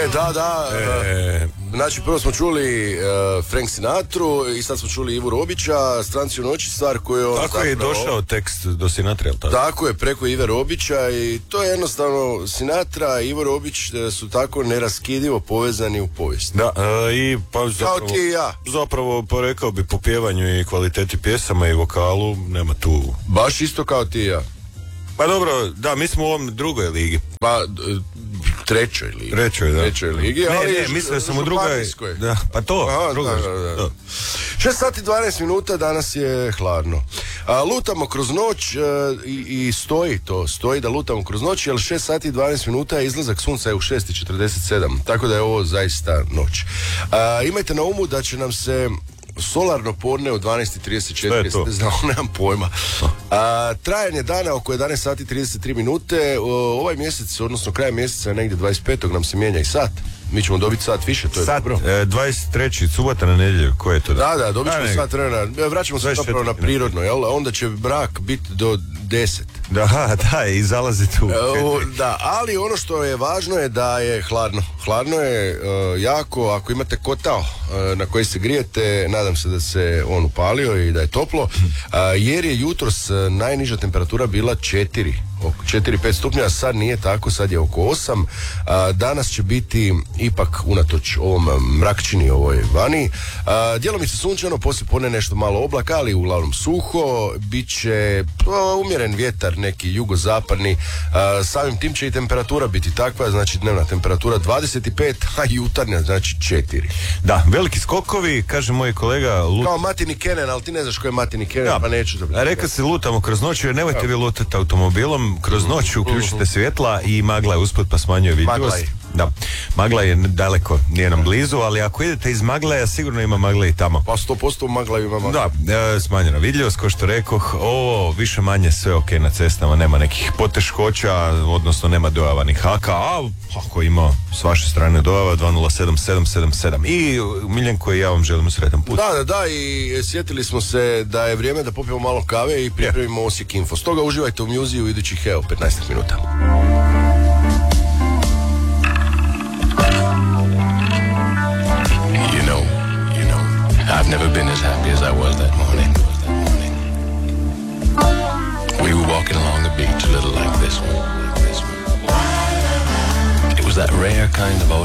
Da. Znači, prvo smo čuli Frank Sinatru i sad smo čuli Ivu Robića, Stranci u noći, stvar koju on... Tako je došao tekst do Sinatra, jel' tako? Tako je, preko Ive Robića i to je jednostavno, Sinatra i Ivo Robić su tako neraskidivo povezani u povijesti. Da, i pa zapravo... Kao ti i ja. Zapravo, pa rekao bi po pjevanju i kvaliteti pjesama i vokalu, nema tu... Baš isto kao ti i ja. Pa dobro, da, mi smo u ovom drugoj ligi. Pa, trećoj ligi. Trećoj ligi, ali... Ne, mislio sam u drugoj... Da, pa to, drugoj. Da. 6 sati 12 minuta, danas je hladno. Lutamo kroz noć i stoji da lutamo kroz noć, jer 6 sati 12 minuta je izlazak sunca je u 6:47, tako da je ovo zaista noć. Imajte na umu da će nam se solarno podne u 12:34, znao, nemam pojma. Trajanje dana oko 11 sati 33 minute, ovaj mjesec, odnosno kraj mjeseca, negdje 25. nam se mijenja i sat. Mi ćemo dobiti sat više, to je sat, dobro. 23. subota na nedjelju, ko je to? Da, dobit ćemo sat vremena. Vraćamo se zapravo na prirodno, jel? Onda će mrak biti do 10. Da, i zalazi tu. Da, ali ono što je važno je da je hladno. Hladno je jako, ako imate kotao na koji se grijete, nadam se da se on upalio i da je toplo, jer je jutros najniža temperatura bila 4-5 stupnja, sad nije tako, sad je oko 8. Danas će biti ipak unatoč ovom mrakčini ovoj vani. Djelomice sunčano, poslije podne nešto malo oblaka, ali uglavnom suho, bit će umjeren vjetar, neki jugozapadni, samim tim će i temperatura biti takva, znači dnevna temperatura 25, a jutarnja znači 4. Da, veliki skokovi, kaže moj kolega kao Matini Kenen, ali ti ne znaš ko je Matini Kenen, pa neću da... Rekao se lutamo kroz noć, jer nemojte vi lutati automobilom, kroz noć uključite svjetla i magla je usput pa smanjuje vidljivost. Da, magla je daleko, nije nam blizu, ali ako idete iz Maglaja, sigurno ima magle i tamo. Pa 100% u Maglaju ima magle. Da, smanjena vidljivost, ko što rekoh, više manje sve ok na cestama, nema nekih poteškoća, odnosno nema dojavanih haka, a ako ima s vaše strane dojava 207777. I Miljenko i ja vam želimo sretan put. Da, i sjetili smo se da je vrijeme da popijemo malo kave i pripremimo Osijek Info. Stoga uživajte u Muziju idućih 15 minuta. I've never been as happy as I was that morning. We were walking along the beach, a little like this one. It was that rare kind of